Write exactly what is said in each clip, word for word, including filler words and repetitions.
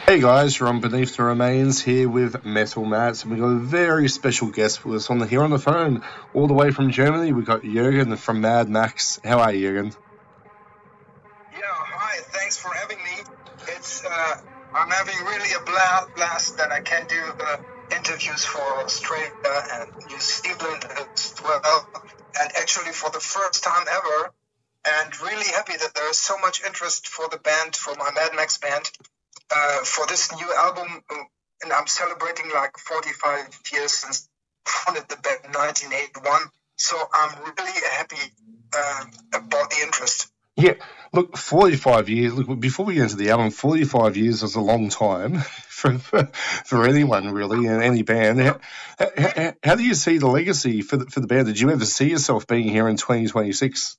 Hey guys, you're on Beneath the Remains here with Metal Mats, and we've got a very special guest with us on the here on the phone, all the way from Germany. We've got Jürgen from Mad Max. How are you, Jürgen? Yeah, hi. Thanks for having me. It's uh, I'm having really a bla- blast that I can do uh, interviews for Australia and New Zealand as well, and actually for the first time ever. And really happy that there is so much interest for the band, for my Mad Max band, uh, for this new album. uh, And I'm celebrating like forty-five years since I founded the band in nineteen eighty-one. So I'm really happy uh, about the interest. Yeah, look, forty-five years. Look, before we get into the album, forty-five years is a long time for for, for anyone really, and any band. How, how, how do you see the legacy for the, for the band? Did you ever see yourself being here in twenty twenty-six?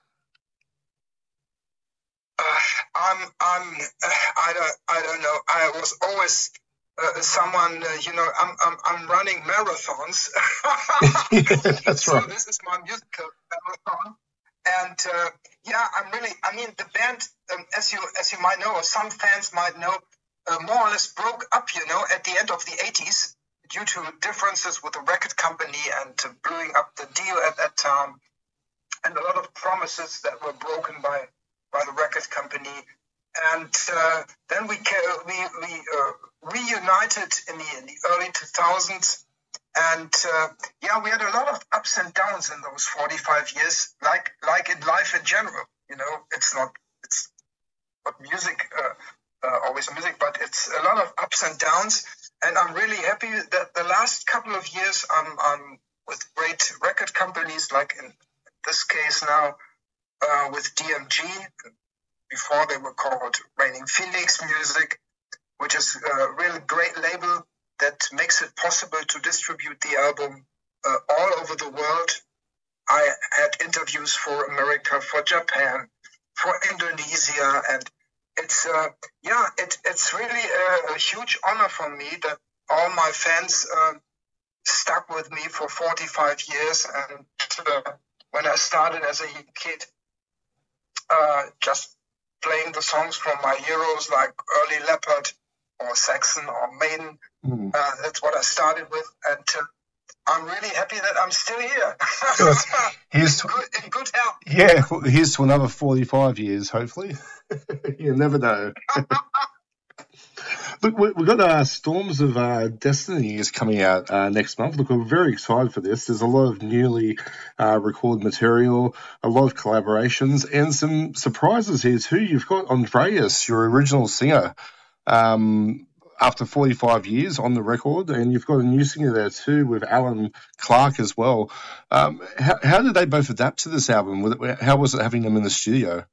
Uh, I'm, I'm, uh, I don't, I don't know. I was always uh, someone, uh, you know, I'm, I'm, I'm running marathons. Yeah, that's So right. this is my musical marathon, and uh, yeah, I'm really. I mean, the band, um, as you, as you might know, or some fans might know, uh, more or less broke up, you know, at the end of the eighties due to differences with the record company and uh, blowing up the deal at that time, and a lot of promises that were broken by by the record company. And uh, then we ca- we we uh, reunited in the in the early two thousands, and uh, yeah, we had a lot of ups and downs in those forty-five years, like like in life in general. You know, it's not it's not music uh, uh, always music, but it's a lot of ups and downs. And I'm really happy that the last couple of years I'm I'm with great record companies, like in this case now uh, with D M G. Before they were called Raining Phoenix Music, which is a really great label that makes it possible to distribute the album uh, all over the world. I had interviews for America, for Japan, for Indonesia, and it's uh, yeah, it, it's really a, a huge honor for me that all my fans uh, stuck with me for forty-five years. And uh, when I started as a kid, uh, just playing the songs from my heroes like Early Leopard or Saxon or Maiden. Mm. Uh, that's what I started with, and uh, I'm really happy that I'm still here. Good. Here's in, good, in good health. Yeah, here's to another forty-five years, hopefully. You never know. Look, we- we've got uh, Storms of uh, Destiny is coming out uh, next month. Look, we're very excited for this. There's a lot of newly uh, recorded material, a lot of collaborations, and some surprises here too. You've got Andreas, your original singer, um, after forty-five years on the record, and you've got a new singer there too with Alan Clark as well. Um, how, how did they both adapt to this album? How was it having them in the studio?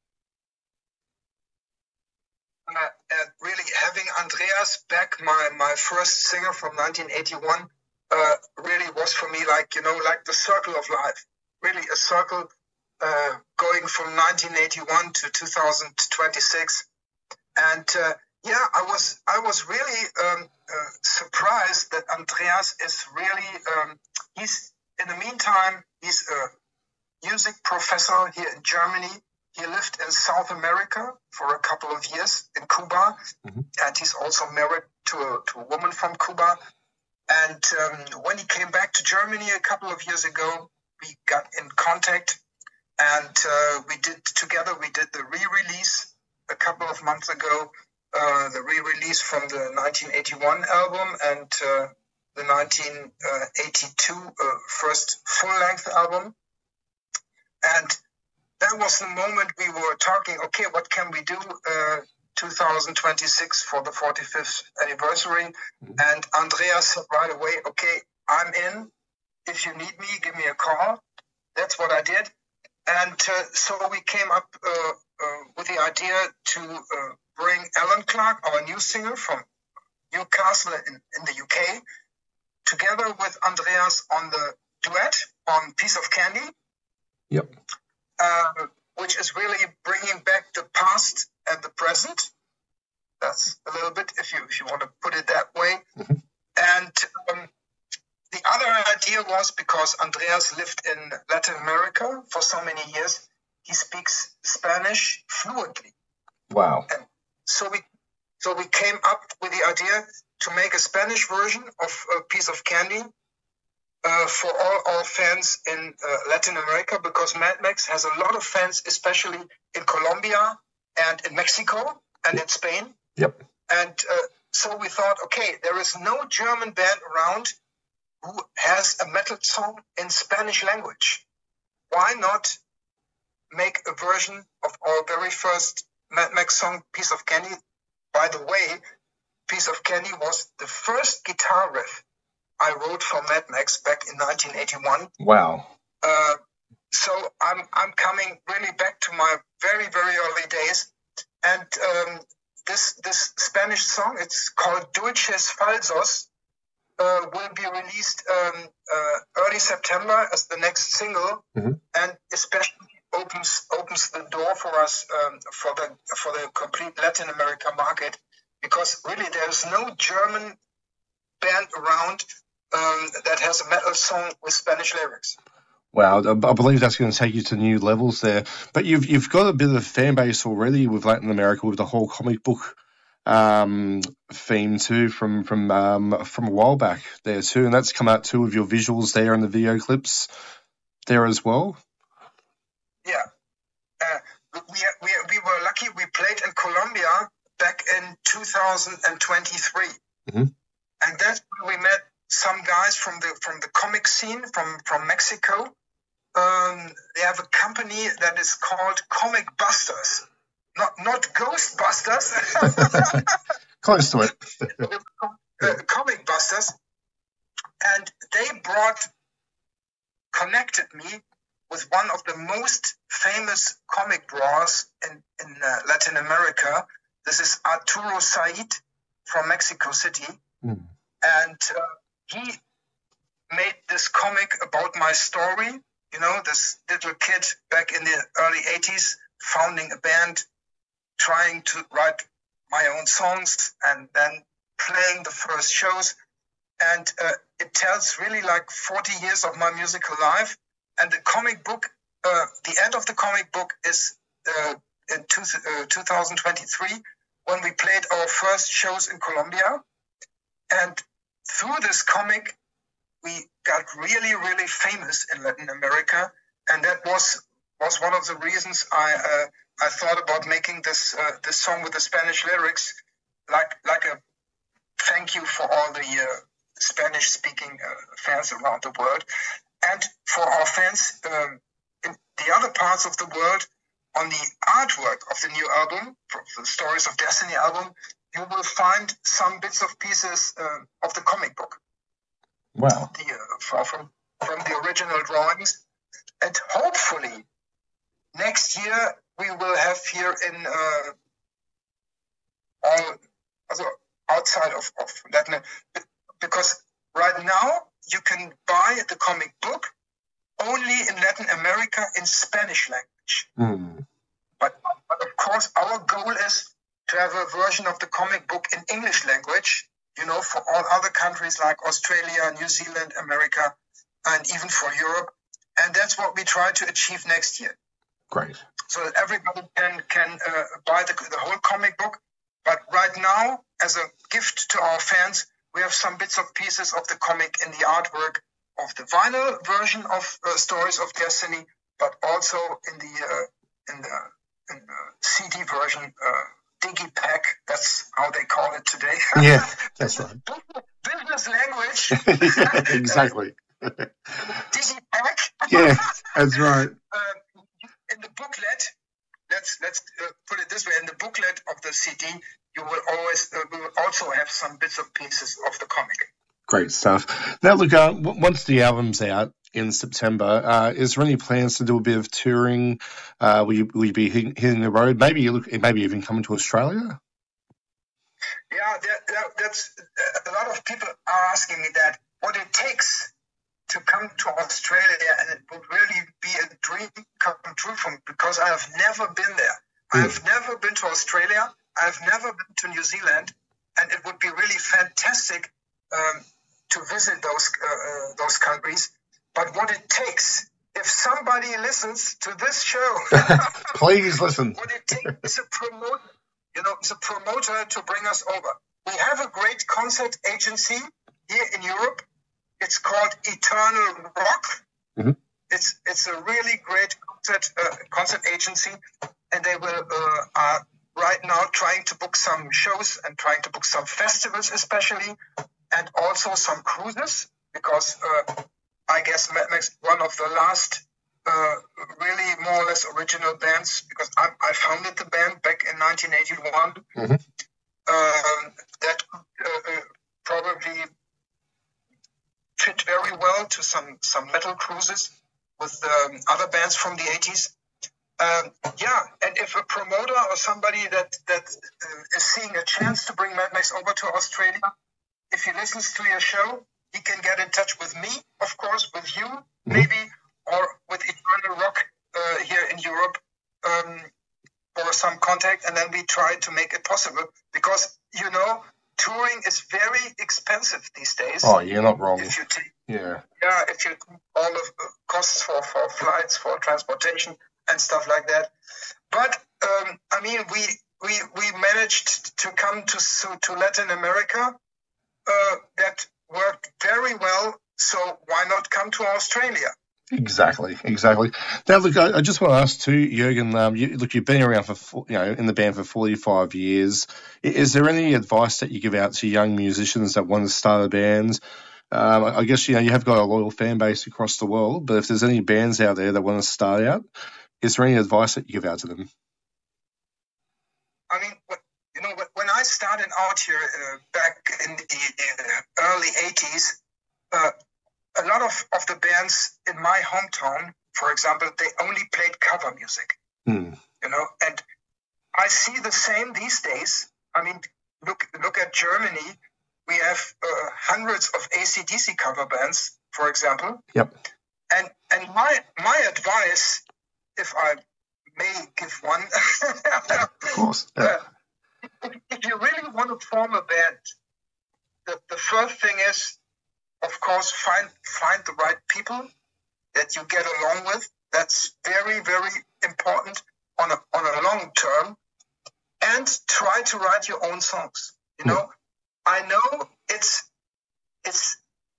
Uh, and really having Andreas back, my, my first singer from nineteen eighty-one, uh, really was for me like, you know, like the circle of life. Really a circle uh, going from nineteen eighty-one to two thousand twenty-six. And uh, yeah, I was I was really um, uh, surprised that Andreas is really um, he's in the meantime he's a music professor here in Germany. He lived in South America for a couple of years in Cuba, mm-hmm. and he's also married to a, to a woman from Cuba. And um, when he came back to Germany a couple of years ago, we got in contact, and uh, we did together. We did the re-release a couple of months ago, uh, the re-release from the nineteen eighty-one album and uh, the nineteen eighty-two uh, first full-length album. And that was the moment we were talking, okay, what can we do uh, two thousand twenty-six for the forty-fifth anniversary? Mm-hmm. And Andreas said right away, okay, I'm in. If you need me, give me a call. That's what I did. And uh, so we came up uh, uh, with the idea to uh, bring Alan Clark, our new singer from Newcastle in, in the U K, together with Andreas on the duet on Piece of Candy. Yep. Uh, which is really bringing back the past and the present. That's a little bit, if you if you want to put it that way. Mm-hmm. And um, the other idea was because Andreas lived in Latin America for so many years, he speaks Spanish fluently. Wow. And so we So we came up with the idea to make a Spanish version of A Piece of Candy uh, for all our fans in uh, Latin America, because Mad Max has a lot of fans, especially in Colombia and in Mexico and in Spain. Yep. And uh, so we thought, okay, there is no German band around who has a metal song in Spanish language. Why not make a version of our very first Mad Max song, Piece of Candy? By the way, Piece of Candy was the first guitar riff I wrote for Mad Max back in nineteen eighty-one. Wow. Uh, so I'm I'm coming really back to my very, very early days. And um, this this Spanish song, it's called Dulces Falsos, uh, will be released um, uh, early September as the next single, mm-hmm. and especially opens opens the door for us um, for the for the complete Latin America market, because really there's no German band around um, that has a metal song with Spanish lyrics. Wow, I believe that's going to take you to new levels there. But you've you've got a bit of a fan base already with Latin America, with the whole comic book um, theme too, from from um, from a while back there too, and that's come out too with your visuals there and the video clips there as well. Yeah, uh, we, we we were lucky. We played in Colombia back in two thousand twenty-three, mm-hmm. and that's when we met some guys from the from the comic scene from from Mexico. Um, they have a company that is called Comic Busters, not not Ghostbusters. Close to it. uh, Comic Busters, and they brought connected me with one of the most famous comic drawers in in uh, Latin America. This is Arturo Said from Mexico City, mm. and uh, he made this comic about my story. You know, this little kid back in the early eighties, founding a band, trying to write my own songs, and then playing the first shows. And uh, it tells really like forty years of my musical life. And the comic book, uh, the end of the comic book is uh, in two, uh, two thousand twenty-three, when we played our first shows in Colombia. And through this comic, we got really, really famous in Latin America, and that was was one of the reasons I uh, I thought about making this uh, this song with the Spanish lyrics, like like a thank you for all the uh, Spanish-speaking uh, fans around the world, and for our fans um, in the other parts of the world. On the artwork of the new album, the Stories of Destiny album, you will find some bits of pieces uh, of the comic book. Wow. The, uh, from, from the original drawings. And hopefully, next year, we will have here in uh, all, also outside of, of Latin, because right now, you can buy the comic book only in Latin America in Spanish language. Mm. But, but of course, our goal is to have a version of the comic book in English language, you know, for all other countries like Australia, New Zealand, America, and even for Europe. And that's what we try to achieve next year. Great. So that everybody can can uh, buy the, the whole comic book. But right now, as a gift to our fans, we have some bits of pieces of the comic in the artwork of the vinyl version of uh, Stories of Destiny, but also in the uh, in the in the C D version, uh, Digipack. That's how they call it today. Yeah, that's right. Business language. Exactly. Digipack. Yeah, that's right. Uh, in the booklet, let's let's uh, put it this way: in the booklet of the C D, you will always uh, we will also have some bits and pieces of the comic. Great stuff. Now, look, uh, w- once the album's out in September, uh, is there any plans to do a bit of touring? Uh, will, you, will you be hitting, hitting the road? Maybe you look, maybe even coming to Australia? Yeah, that, that, that's a lot of people are asking me that, what it takes to come to Australia, and it would really be a dream come true for me, because I have never been there. Mm. I have never been to Australia. I have never been to New Zealand, and it would be really fantastic um, to visit those uh, uh, those countries. But what it takes, if somebody listens to this show, please listen. What it takes is a promoter. you know, the promoter to bring us over. We have a great concert agency here in Europe. It's called Eternal Rock. Mm-hmm. It's it's a really great concert uh, concert agency, and they will uh, are right now trying to book some shows and trying to book some festivals, especially, and also some cruises, because uh, I guess Mad Max one of the last uh, really more or less original bands, because I, I founded the band back in nineteen eighty-one. Mm-hmm. Um, that uh, uh, probably fit very well to some some metal cruises with um, other bands from the eighties. Um, yeah, and if a promoter or somebody that that uh, is seeing a chance to bring Mad Max over to Australia, if he listens to your show, he can get in touch with me, of course, with you, mm-hmm. maybe, or with Eternal Rock uh, here in Europe um, for some contact, and then we try to make it possible. Because, you know, touring is very expensive these days. Oh, you're not wrong. If you take, yeah, yeah, if you all of the costs for, for flights, for transportation, and stuff like that. But um, I mean, we we we managed to come to to Latin America. Uh, that worked very well. So why not come to Australia? Exactly, exactly. Now, look, I, I just want to ask too, Jürgen. Um, you, look, you've been around for, you know, in the band for forty-five years. Is there any advice that you give out to young musicians that want to start a band? Um, I guess, you know, you have got a loyal fan base across the world, but if there's any bands out there that want to start out, is there any advice that you give out to them? I mean, you know, when I started out here uh, back in the uh, early eighties, uh, a lot of, of the bands in my hometown, for example, they only played cover music, hmm. you know, and I see the same these days. I mean, look look at Germany. We have uh, hundreds of A C D C cover bands, for example. Yep. And and my my advice, if I may give one, of course, yeah. uh, if you really want to form a band, the, the first thing is, of course, find find the right people that you get along with. That's very, very important on a on a long term. And try to write your own songs. You know, mm. I know it's it's.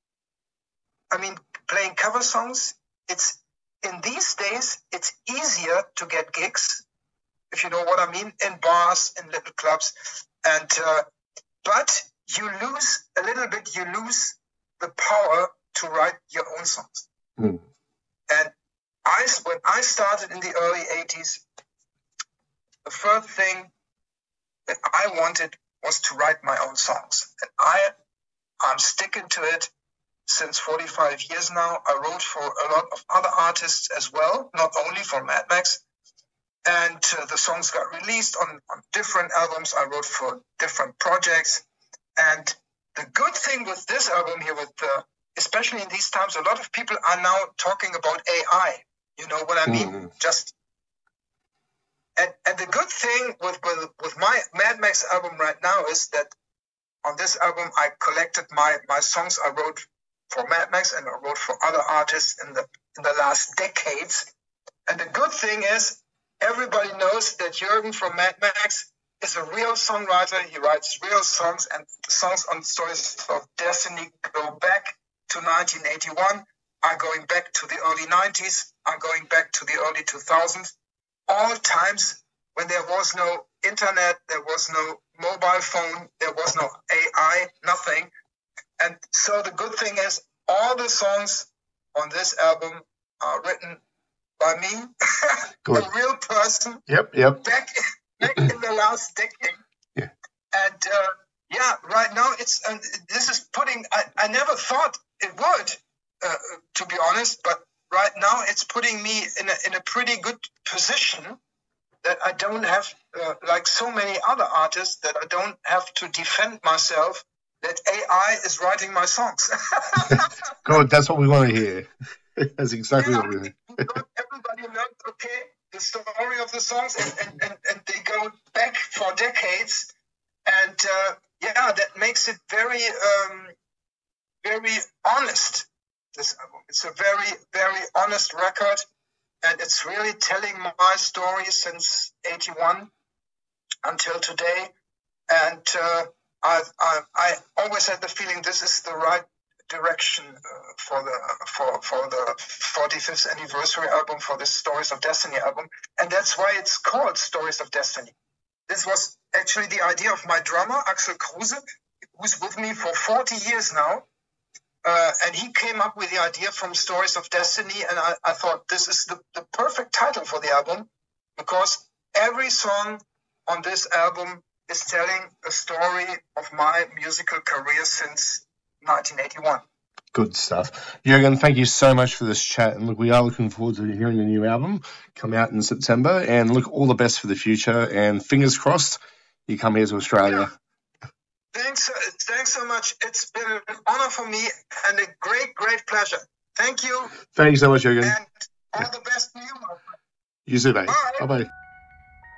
I mean, playing cover songs. It's in these days. It's easier to get gigs, if you know what I mean, in bars, in little clubs, and uh, but you lose a little bit. You lose the power to write your own songs. Mm. And I, when I started in the early eighties, the first thing that I wanted was to write my own songs. And I, I'm sticking to it since forty-five years now. I wrote for a lot of other artists as well, not only for Mad Max. And uh, the songs got released on, on different albums. I wrote for different projects. And the good thing with this album here, with uh, especially in these times, a lot of people are now talking about A I. You know what I mean? Mm-hmm. Just and, and the good thing with, with with my Mad Max album right now is that on this album I collected my, my songs I wrote for Mad Max and I wrote for other artists in the in the last decades. And the good thing is everybody knows that Jürgen from Mad Max is a real songwriter. He writes real songs, and the songs on Stories of Destiny go back to nineteen eighty-one, are going back to the early nineties, are going back to the early two thousands, all times when there was no internet, there was no mobile phone, there was no A I, nothing. And so the good thing is all the songs on this album are written by me, a real person, yep, yep. back, back in the last decade. Yeah. And uh, yeah, right now it's, and this is putting, I, I never thought it would, uh, to be honest, but right now it's putting me in a, in a pretty good position that I don't have, uh, like so many other artists, that I don't have to defend myself that A I is writing my songs. Good, that's what we want to hear. That's exactly yeah, what we want. Everybody knows, okay, the story of the songs, and, and, and, and they go back for decades. And uh, yeah, that makes it very, um, very honest, this album. It's a very, very honest record. And it's really telling my story since eighty-one until today. And uh, I, I, I always had the feeling this is the right direction uh, for the for for the forty-fifth anniversary album, for the Stories of Destiny album, and that's why it's called Stories of Destiny. This was actually the idea of my drummer Axel Kruse, who's with me for forty years now, uh, and he came up with the idea from Stories of Destiny, and I, I thought this is the, the perfect title for the album, because every song on this album is telling a story of my musical career since nineteen eighty-one. Good stuff. Jürgen, thank you so much for this chat. And look, we are looking forward to hearing the new album come out in September. And look, all the best for the future. And fingers crossed, you come here to Australia. Yeah. Thanks, uh, thanks so much. It's been an honor for me and a great, great pleasure. Thank you. Thanks so much, Jürgen. And all the best to you, my friend. You too, mate. Bye. Bye-bye.